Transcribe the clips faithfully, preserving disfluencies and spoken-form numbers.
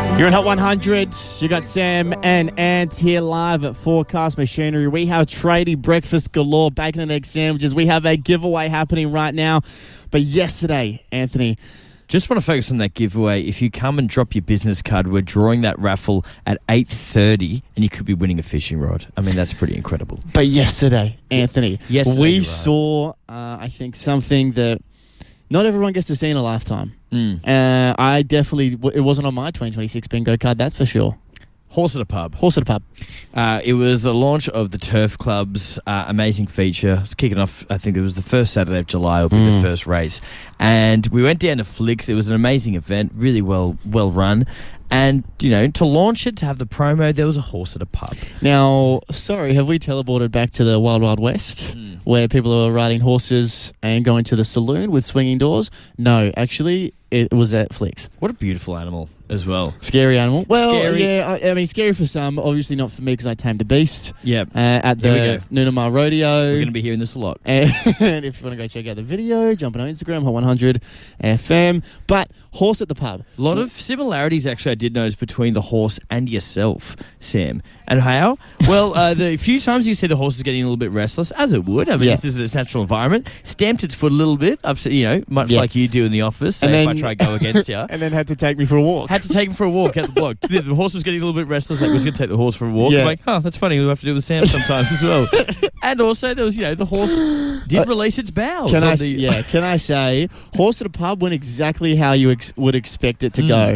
You're in Hot one hundred. You got Sam and Ant here live at Forecast Machinery. We have tradie breakfast galore, bacon and egg sandwiches. We have a giveaway happening right now. But yesterday, Anthony... Just want to focus on that giveaway. If you come and drop your business card, we're drawing that raffle at eight thirty, and you could be winning a fishing rod. I mean, that's pretty incredible. But yesterday, Anthony, yesterday, we right. saw, uh, I think, something that not everyone gets to see in a lifetime. Mm. Uh, I definitely... It wasn't on my twenty twenty-six bingo card, that's for sure. Horse at a pub. Horse at a pub. Uh, it was the launch of the Turf Club's uh, amazing feature. It's kicking off, I think it was the first Saturday of July, will be Mm. the first race. And we went down to Flicks. It was an amazing event, really well well run. And, you know, to launch it, to have the promo, there was a horse at a pub. Now, sorry, have we teleported back to the Wild Wild West Mm. where people are riding horses and going to the saloon with swinging doors? No, actually, it was at Flicks. What a beautiful animal as well. Scary animal. Well, Scary. yeah, I, I mean, scary for some. Obviously not for me because I tamed the beast Yeah. uh, at Here we the go. Nunamar Rodeo. We're going to be hearing this a lot. And if you want to go check out the video, jump on our Instagram, Hot one hundred F M. But horse at the pub. A lot of similarities, actually, I did notice between the horse and yourself, Sam. And how? Well, uh, the few times you see the horse is getting a little bit restless, as it would. I mean, Yeah. this is its natural environment. Stamped its foot a little bit, upset, you know, much Yeah. like you do in the office. So And if then- I try to go against you. And then had to take me for a walk. Had to take him for a walk at the block. The, the horse was getting a little bit restless. Like, was going to take the horse for a walk. Yeah. I'm like, oh, that's funny. We'll have to do it with Sam sometimes as well. And also, there was, you know, the horse did Uh, release its bowels. Can on I, the, yeah, can I say, horse at a pub went exactly how you ex- would expect it to Mm. go.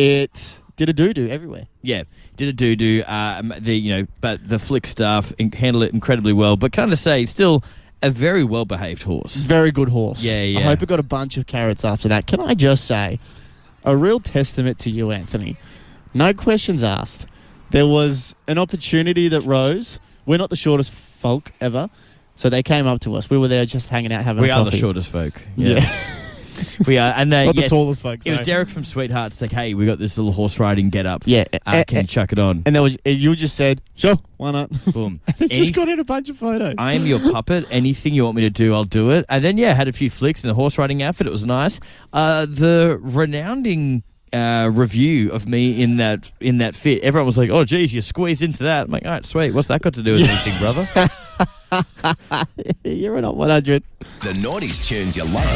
It did a doo-doo everywhere. Yeah, did a doo-doo. Um, the, you know, but the Flick staff in- handled it incredibly well. But can I just say, still a very well-behaved horse. Very good horse. Yeah, yeah. I hope it got a bunch of carrots after that. Can I just say, a real testament to you, Anthony. No questions asked. There was an opportunity that rose. We're not the shortest folk ever, so they came up to us. We were there just hanging out, having We a are coffee. the shortest folk. Yeah. Yeah. We are. And they, Not yes, the tallest folk. it was sorry. Derek from Sweethearts. Like, hey, we got this little horse riding get up. Yeah. Uh, a- can a- you chuck it on? and there was, you just said, sure, why not? Boom. It Any- just got in a bunch of photos. I am your puppet. Anything you want me to do, I'll do it. And then, yeah, had a few flicks in the horse riding outfit. It was nice. Uh, the renounding uh, review of me in that in that fit, everyone was like, oh, geez, you squeezed into that. I'm like, all right, sweet. What's that got to do with anything, brother? You're in Hot one hundred. The Naughties tunes you love.